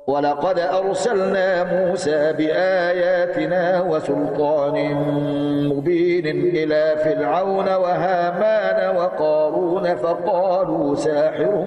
ولقد أرسلنا موسى بآياتنا وسلطان مبين إلى فرعون وهامان وقارون فقالوا ساحر